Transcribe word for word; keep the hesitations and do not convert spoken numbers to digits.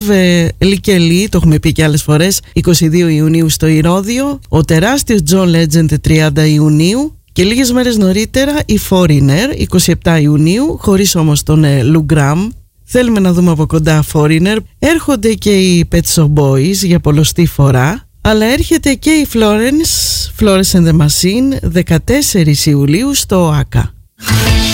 Live Likely, το έχουμε πει και άλλες φορές, είκοσι δύο Ιουνίου στο Ηρώδειο. Ο τεράστιος John Legend τριάντα Ιουνίου. Και λίγες μέρες νωρίτερα η Foreigner είκοσι επτά Ιουνίου, χωρίς όμως τον Lou Gramm. Θέλουμε να δούμε από κοντά Foreigner. Έρχονται και οι Pet Shop Boys για πολλοστή φορά. Αλλά έρχεται και η Florence, Florence and the Machine, δεκατέσσερις Ιουλίου στο ΆΚΑ.